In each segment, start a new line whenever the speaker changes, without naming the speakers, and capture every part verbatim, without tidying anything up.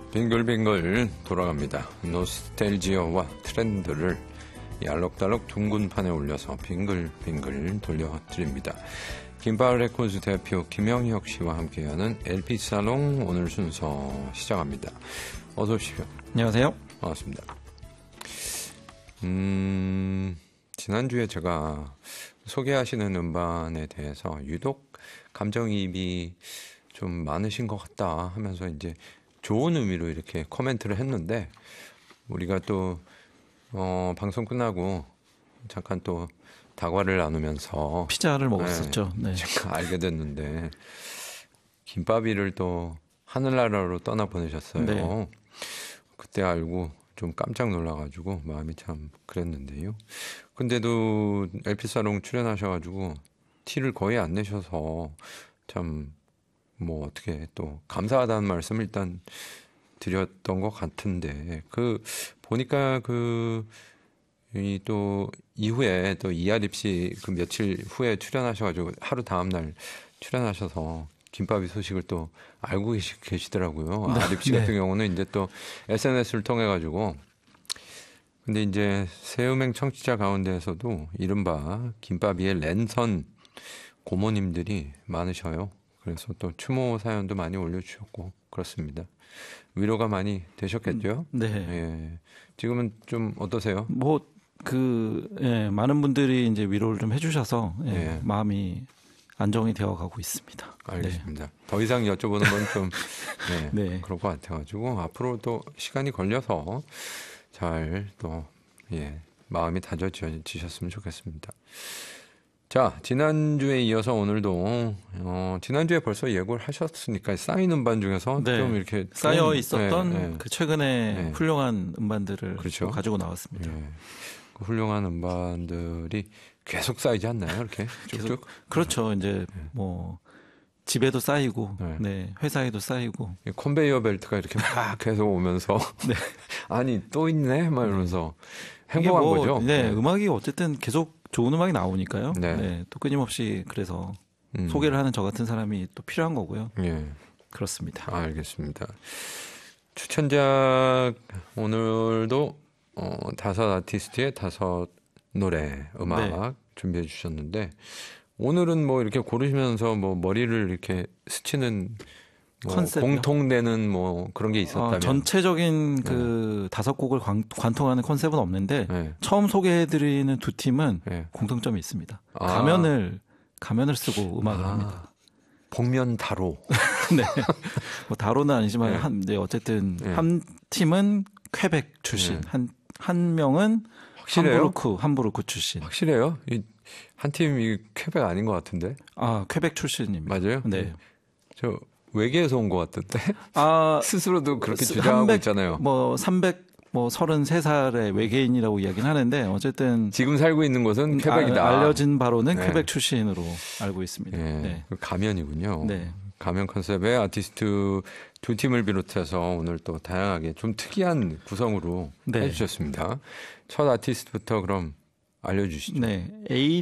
빙글빙글 돌아갑니다. 노스텔지어와 트렌드를 이 알록달록 둥근 판에 올려서 빙글빙글 돌려드립니다. 김밥 레코드 대표 김영혁 씨와 함께하는 엘피살롱 오늘 순서 시작합니다. 어서 오십시오.
안녕하세요.
반갑습니다. 음, 지난주에 제가 소개하시는 음반에 대해서 유독 감정이입이 좀 많으신 것 같다 하면서 이제 좋은 의미로 이렇게 코멘트를 했는데, 우리가 또 어, 방송 끝나고 잠깐 또 다과를 나누면서
피자를 먹었었죠. 네.
제가 알게 됐는데 김밥이를 또 하늘나라로 떠나보내셨어요.
네.
그때 알고 좀 깜짝 놀라가지고 마음이 참 그랬는데요. 근데도 엘피사롱 출연하셔가지고 티를 거의 안 내셔서 참 뭐 어떻게 또 감사하다는 말씀을 일단 드렸던 것 같은데, 그 보니까 그 이 또 이후에 또 이하립 씨 그 며칠 후에 출연하셔가지고 하루 다음 날 출연하셔서 김밥이 소식을 또 알고 계시, 계시더라고요.
네.
아립 씨 같은 네. 경우는 이제 또 에스엔에스를 통해 가지고, 근데 이제 새음행 청취자 가운데에서도 이른바 김밥이의 랜선 고모님들이 많으셔요. 그래서 또 추모 사연도 많이 올려주셨고 그렇습니다. 위로가 많이 되셨겠죠?
네.
예. 지금은 좀 어떠세요?
뭐 그 예, 많은 분들이 이제 위로를 좀 해주셔서 예,
예.
마음이 안정이 되어가고 있습니다.
알겠습니다. 네. 더 이상 여쭤보는 건 좀 예,
네.
그럴 것 같아가지고 앞으로 또 시간이 걸려서 잘 또 예, 마음이 다져지셨으면 좋겠습니다. 자, 지난주에 이어서 오늘도 어, 지난주에 벌써 예고를 하셨으니까 쌓인 음반 중에서
네.
좀 이렇게
쌓여
좋은,
있었던
네, 네.
그 최근에
네.
훌륭한 음반들을
그렇죠.
가지고 나왔습니다.
네. 그 훌륭한 음반들이 계속 쌓이지 않나요? 이렇게 쭉쭉?
계속, 그렇죠. 이제
네.
뭐 집에도 쌓이고,
네.
네, 회사에도 쌓이고.
컨베이어 벨트가 이렇게 막 계속 오면서
네.
아니 또 있네 막 이러면서 행복한
뭐,
거죠.
네,
네.
음악이 어쨌든 계속 좋은 음악이 나오니까요.
네.
네, 또 끊임없이 그래서
음.
소개를 하는 저 같은 사람이 또 필요한 거고요.
예.
그렇습니다.
아, 알겠습니다. 추천작 오늘도 어, 다섯 아티스트의 다섯 노래 음악
네.
준비해 주셨는데, 오늘은 뭐 이렇게 고르시면서 뭐 머리를 이렇게 스치는 뭐
컨셉이요?
공통되는 뭐 그런 게 있었다면?
어, 전체적인 그 네. 다섯 곡을 관, 관통하는 컨셉은 없는데
네.
처음 소개해드리는 두 팀은
네.
공통점이 있습니다.
아.
가면을 가면을 쓰고 음악을
아.
합니다.
복면 다로.
네, 뭐 다로는 아니지만
네.
한, 네, 어쨌든
네.
한 팀은 퀘벡 출신,
네.
한 한 명은
확실해요?
함부르크 함부르크 출신.
확실해요? 이, 한 팀이 퀘벡 아닌 것 같은데?
아, 퀘벡 출신입니다.
맞아요?
네.
저 외계에서 온 것 같던데?
아,
스스로도 그렇게 주장하고
삼백,
있잖아요.
뭐 삼백 뭐 서른세 살의 외계인이라고 이야기는 하는데 어쨌든
지금 살고 있는 곳은 퀘벡이다.
아, 알려진 바로는
네.
퀘벡 출신으로 알고 있습니다.
네.
네.
가면이군요.
네.
가면 컨셉의 아티스트 두 팀을 비롯해서 오늘 또 다양하게 좀 특이한 구성으로
네.
해주셨습니다. 첫 아티스트부터 그럼 알려주시죠.
네,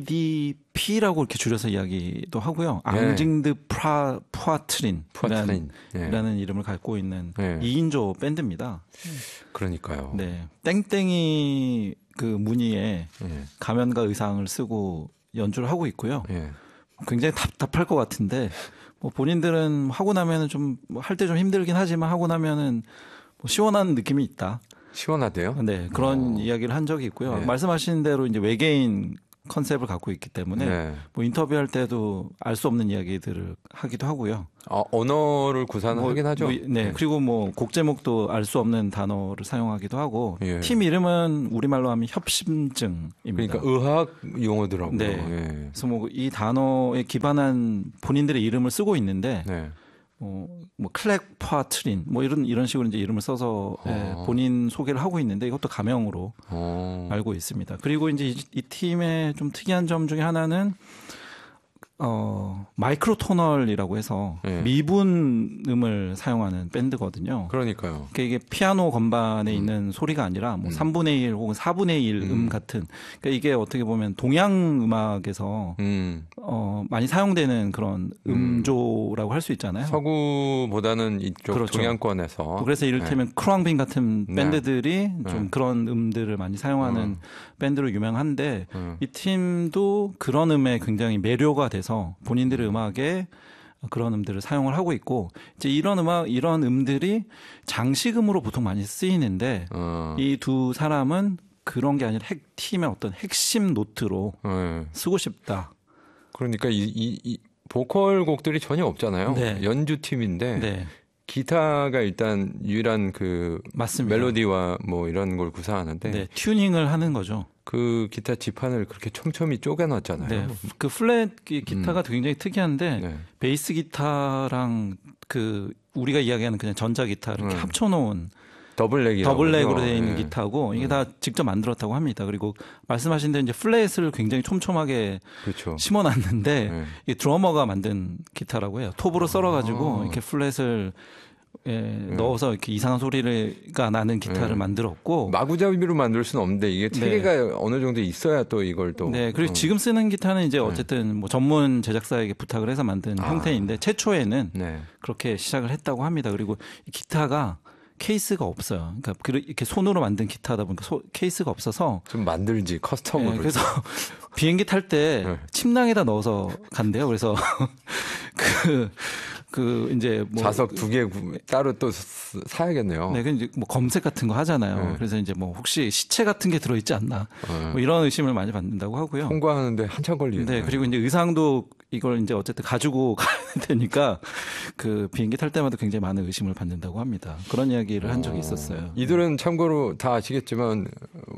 에이디피라고 이렇게 줄여서 이야기도 하고요.
네.
앙징드 프라 푸아트린
푸아트린 네.
이라는 이름을 갖고 있는
네.
이 인조 밴드입니다.
그러니까요.
네, 땡땡이 그 무늬에
네.
가면과 의상을 쓰고 연주를 하고 있고요.
네.
굉장히 답답할 것 같은데 뭐 본인들은 하고 나면은 좀 할 때 좀 힘들긴 하지만 하고 나면은 뭐 시원한 느낌이 있다.
시원하대요?
네, 그런
어.
이야기를 한 적이 있고요.
네.
말씀하신 대로 이제 외계인 컨셉을 갖고 있기 때문에
네.
뭐 인터뷰할 때도 알 수 없는 이야기들을 하기도 하고요.
아, 언어를 구사는
뭐,
하긴 하죠.
뭐, 네.
네.
그리고 뭐 곡 제목도 알 수 없는 단어를 사용하기도 하고
예.
팀 이름은 우리말로 하면 협심증입니다.
그러니까 의학 용어더라고요.
네.
예.
그래서 뭐 이 단어에 기반한 본인들의 이름을 쓰고 있는데
네.
어, 뭐 클렉파트린 뭐 이런 이런 식으로 이제 이름을 써서
어.
예, 본인 소개를 하고 있는데 이것도 가명으로
어.
알고 있습니다. 그리고 이제 이, 이 팀의 좀 특이한 점 중에 하나는 어, 마이크로토널이라고 해서
네.
미분음을 사용하는 밴드거든요.
그러니까요.
그러니까 이게 피아노 건반에
음.
있는 소리가 아니라 뭐
음.
삼분의 일 혹은 사분의 일 음,
음.
같은. 그러니까 이게 어떻게 보면 동양 음악에서
음.
어, 많이 사용되는 그런 음조라고 할 수 있잖아요.
서구보다는 이쪽
그렇죠.
동양권에서.
그래서 이를테면 크루앙빈 같은
네.
밴드들이
네.
좀 그런 음들을 많이 사용하는
음.
밴드로 유명한데
음.
이 팀도 그런 음에 굉장히 매료가 돼서 본인들의 음악에 그런 음들을 사용을 하고 있고 이제 이런 음악 이런 음들이 장식음으로 보통 많이 쓰이는데
어.
이 두 사람은 그런 게 아니라 핵 팀의 어떤 핵심 노트로
네.
쓰고 싶다.
그러니까 이, 이, 이 보컬 곡들이 전혀 없잖아요.
네.
연주팀인데
네,
기타가 일단 유일한 그
맞습니다.
멜로디와 뭐 이런 걸 구사하는데
네, 튜닝을 하는 거죠.
그 기타 지판을 그렇게 촘촘히 쪼개놨잖아요.
네, 그 플랫 기- 기타가 굉장히 특이한데
네.
베이스 기타랑 그 우리가 이야기하는 그냥 전자 기타를 이렇게
음.
합쳐놓은
더블랙이라고
더블랙으로
그러죠.
되어 있는
네.
기타고 이게
음.
다 직접 만들었다고 합니다. 그리고 말씀하신 대로 이제 플랫을 굉장히 촘촘하게
그렇죠.
심어놨는데
네.
이 드러머가 만든 기타라고 해요. 톱으로 썰어가지고
아.
이렇게 플랫을 예, 넣어서 이렇게 이상한 소리가 나는 기타를
네.
만들었고
마구잡이로 만들 수는 없는데 이게 체계가 어느 정도 있어야 또 이걸 또.
네, 그리고
어.
지금 쓰는 기타는 이제 어쨌든 뭐 전문 제작사에게 부탁을 해서 만든
아.
형태인데 최초에는
네.
그렇게 시작을 했다고 합니다. 그리고 이 기타가 케이스가 없어요. 그러니까 그- 이렇게 손으로 만든 기타다 보니까 소- 케이스가 없어서
좀 만들지 커스텀으로.
네, 그래서 비행기 탈 때
네.
침낭에다 넣어서 간대요. 그래서 그, 그 이제 뭐
자석 두 개 따로 또 스- 사야겠네요.
네, 그 이제 뭐 검색 같은 거 하잖아요.
네.
그래서 이제 뭐 혹시 시체 같은 게 들어있지 않나
어.
뭐 이런 의심을 많이 받는다고 하고요.
통과하는데 한참 걸리는데.
네, 그리고 이제 의상도 이걸 이제 어쨌든 가지고 가야 되니까 그 비행기 탈 때마다 굉장히 많은 의심을 받는다고 합니다. 그런 이야기를 한 적이 있었어요.
이들은 참고로 다 아시겠지만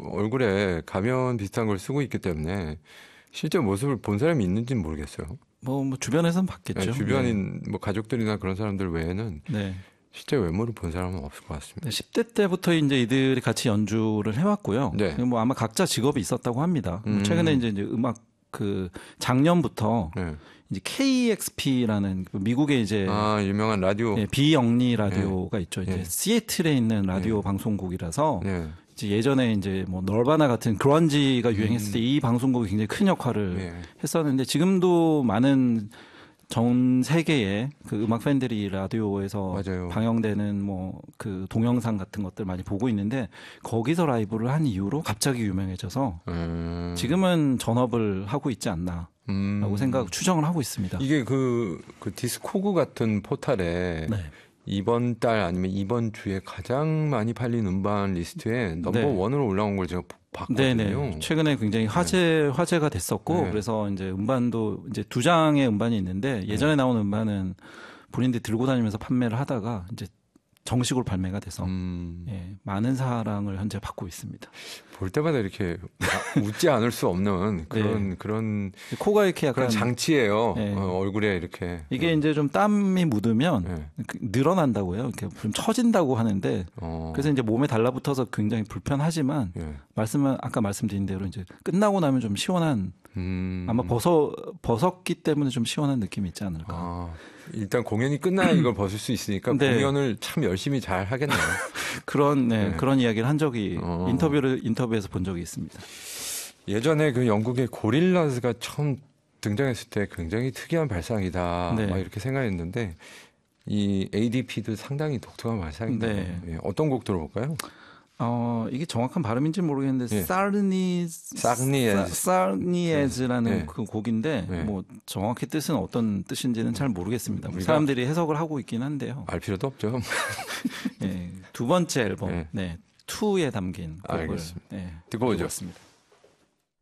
얼굴에 가면 비슷한 걸 쓰고 있기 때문에 실제 모습을 본 사람이 있는지는 모르겠어요.
뭐, 뭐 주변에서는 봤겠죠.
네, 주변인 뭐 가족들이나 그런 사람들 외에는
네.
실제 외모를 본 사람은 없을 것 같습니다.
네, 십 대 때부터 이제 이들이 같이 연주를 해왔고요.
네.
뭐 아마 각자 직업이 있었다고 합니다. 뭐
음.
최근에 이제, 이제 음악 그 작년부터
네.
이제 케이엑스피라는 미국의 이제
아 유명한 라디오.
예, 비영리 라디오가 있죠. 이제
네.
시애틀에 있는 라디오 방송국이라서
네.
이제 예전에 이제 뭐 널바나 같은 그런지가 유행했을
음.
때 이 방송국이 굉장히 큰 역할을
네.
했었는데 지금도 많은 전 세계의 그 음악 팬들이 라디오에서
맞아요.
방영되는 뭐 그 동영상 같은 것들 많이 보고 있는데 거기서 라이브를 한 이후로 갑자기 유명해져서
음.
지금은 전업을 하고 있지 않나라고
음.
생각 추정을 하고 있습니다.
이게 그, 그 디스코그 같은 포탈에
네.
이번 달 아니면 이번 주에 가장 많이 팔린 음반 리스트에 넘버
네.
원으로 올라온 걸 제가 봤거든요.
네네. 최근에 굉장히 화제 화제가 됐었고
네.
그래서 이제 음반도 이제 두 장의 음반이 있는데 예전에 나온 음반은 본인들이 들고 다니면서 판매를 하다가 이제 정식으로 발매가 돼서
음,
예, 많은 사랑을 현재 받고 있습니다.
볼 때마다 이렇게 아, 웃지 않을 수 없는 그런 그런
코가 이렇게 약간
그런 장치예요.
네.
어, 얼굴에 이렇게
이게 이제 좀 땀이 묻으면
네.
그- 늘어난다고요. 이렇게 좀 처진다고 하는데
어,
그래서 이제 몸에 달라붙어서 굉장히 불편하지만
예.
말씀은 아까 말씀드린 대로 이제 끝나고 나면 좀 시원한
음,
아마 벗어 벗었기 때문에 좀 시원한 느낌이 있지 않을까.
아, 일단 공연이 끝나야 이걸 벗을 수 있으니까
네.
공연을 참 열심히 잘 하겠네요.
그런 네,
네.
그런 이야기를 한 적이
어.
인터뷰를 인터뷰에서 본 적이 있습니다.
예전에 그 영국의 고릴라즈가 처음 등장했을 때 굉장히 특이한 발상이다.
네.
막 이렇게 생각했는데 이 에이디피도 상당히 독특한 발상이네요.
네.
예, 어떤 곡 들어볼까요?
어, 이게 정확한 발음인지 모르겠는데
예.
사르니즈
사르니에즈.
사르니에즈라는
네.
그 곡인데
네.
뭐 정확히 뜻은 어떤 뜻인지는 잘 모르겠습니다.
우리가-
사람들이 해석을 하고 있긴 한데요.
알 필요도 없죠.
예, 두 번째 앨범
네.
네, 투에 담긴 곡을
알겠습니다.
네,
듣고 오죠.
들어봤습니다.